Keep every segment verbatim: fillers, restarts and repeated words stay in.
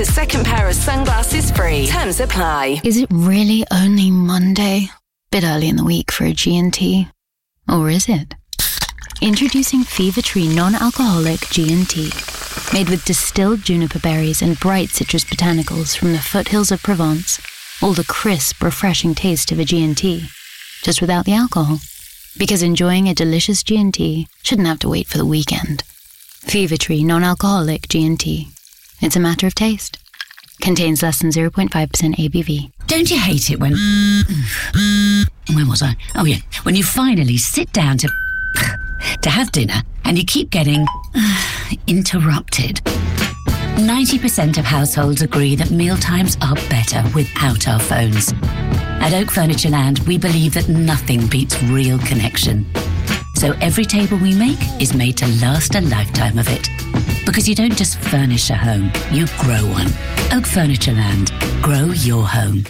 The second pair of sunglasses free. Terms apply. Is it really only Monday? Bit early in the week for a G and T. Or is it? Introducing Fever Tree non-alcoholic G and T. Made with distilled juniper berries and bright citrus botanicals from the foothills of Provence. All the crisp, refreshing taste of a G and T. Just without the alcohol. Because enjoying a delicious G and T shouldn't have to wait for the weekend. Fever Tree non-alcoholic G and T. It's a matter of taste. Contains less than zero point five percent A B V. Don't you hate it when... Where was I? Oh, yeah. When you finally sit down to... to have dinner and you keep getting... interrupted. ninety percent of households agree that mealtimes are better without our phones. At Oak Furniture Land, we believe that nothing beats real connection. So every table we make is made to last a lifetime of it. Because you don't just furnish a home, you grow one. Oak Furniture Land. Grow your home.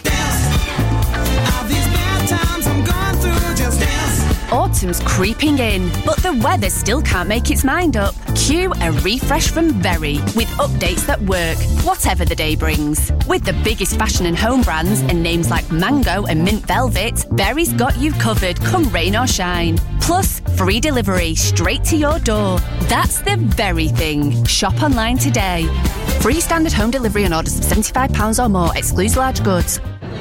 Autumn's creeping in, but the weather still can't make its mind up. Cue a refresh from Berry with updates that work, whatever the day brings. With the biggest fashion and home brands and names like Mango and Mint Velvet, Berry's got you covered come rain or shine. Plus, free delivery straight to your door. That's the Berry thing. Shop online today. Free standard home delivery on orders of seventy-five pounds or more. Excludes large goods.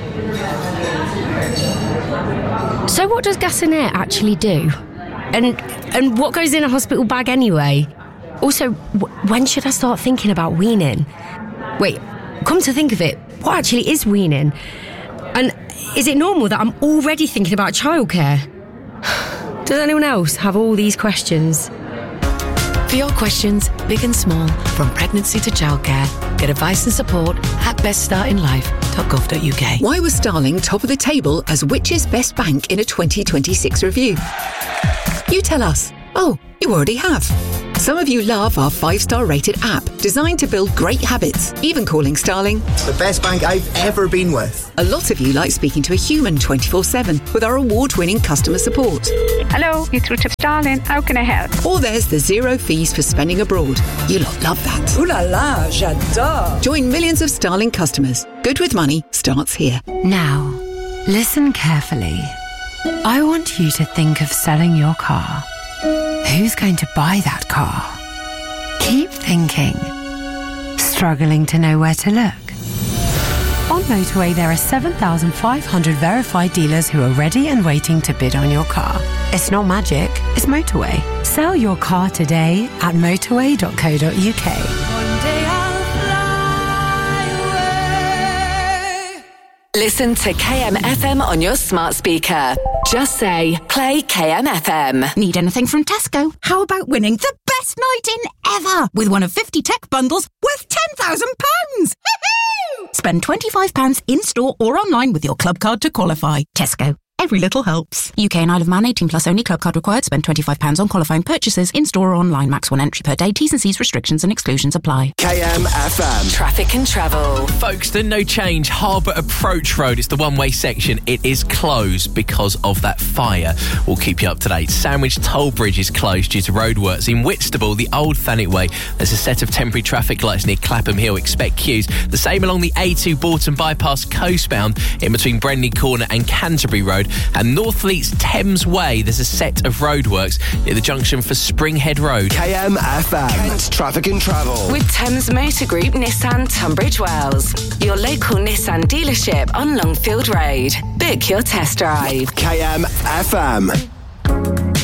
So what does gas and air actually do? And and what goes in a hospital bag anyway? Also, w- when should I start thinking about weaning? Wait, come to think of it, what actually is weaning? And is it normal that I'm already thinking about childcare? Does anyone else have all these questions? For your questions, big and small, from pregnancy to childcare, get advice and support at best start in life dot gov dot U K. Why was Starling top of the table as Which's best bank in a twenty twenty-six review? You tell us. Oh, you already have. Some of you love our five-star rated app, designed to build great habits, even calling Starling the best bank I've ever been with. A lot of you like speaking to a human twenty-four seven with our award-winning customer support. Hello, you're through to Starling. How can I help? Or there's the zero fees for spending abroad. You lot love that. Ooh la la, j'adore. Join millions of Starling customers. Good with money starts here. Now, listen carefully. I want you to think of selling your car. Who's going to buy that car? Keep thinking. Struggling to know where to look? On Motorway, there are seven thousand five hundred verified dealers who are ready and waiting to bid on your car. It's not magic, it's Motorway. Sell your car today at motorway dot co dot U K. Listen to K M F M on your smart speaker. Just say, play K M F M. Need anything from Tesco? How about winning the best night in ever with one of fifty tech bundles worth ten thousand pounds? Spend twenty-five pounds in-store or online with your club card to qualify. Tesco. Every little helps. U K and Isle of Man, eighteen plus only. Club card required. Spend twenty-five pounds on qualifying purchases in-store or online. Max one entry per day. T's and C's restrictions and exclusions apply. K M F M. Traffic and travel. Folkestone, no change. Harbour Approach Road is the one-way section. It is closed because of that fire. We'll keep you up to date. Sandwich Toll Bridge is closed due to roadworks. In Whitstable, the Old Thanet Way, there's a set of temporary traffic lights near Clapham Hill. Expect queues. The same along the A two Bourton Bypass coastbound in between Brenley Corner and Canterbury Road. And Northfleet's Thames Way, there's a set of roadworks near the junction for Springhead Road. K M F M. Kent Traffic and Travel. With Thames Motor Group Nissan Tunbridge Wells. Your local Nissan dealership on Longfield Road. Book your test drive. K M F M.